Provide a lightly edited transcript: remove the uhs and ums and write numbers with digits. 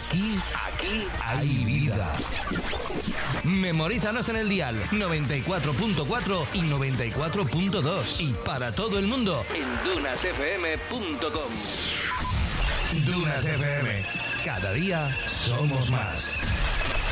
Aquí hay vida. Memorízanos en el dial 94.4 y 94.2 y para todo el mundo en dunasfm.com. Dunas FM. Cada día somos más.